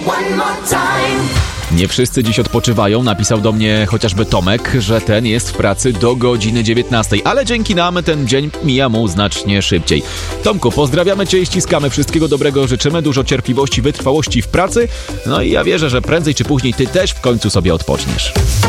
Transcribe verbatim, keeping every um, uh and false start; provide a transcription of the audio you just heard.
Nie wszyscy dziś odpoczywają. Napisał do mnie chociażby Tomek, że ten jest w pracy do godziny dziewiętnastej, ale dzięki nam ten dzień mija mu znacznie szybciej. Tomku, pozdrawiamy Cię i ściskamy. Wszystkiego dobrego życzymy, dużo cierpliwości, wytrwałości w pracy. No i ja wierzę, że prędzej czy później Ty też w końcu sobie odpoczniesz.